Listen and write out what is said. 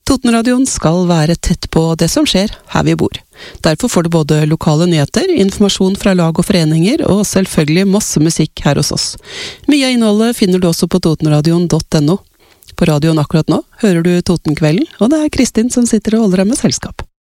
Totenradioen skal være tett på det som skjer her vi bor. Derfor får du både lokale nyheter, informasjon fra lag og foreninger, og selvfølgelig masse musikk her hos oss. Mye av innholdet finner du også på totenradioen.no. På radioen akkurat nå hører du Totenkvelden, og det er Kristin som sitter og holder deg med selskap.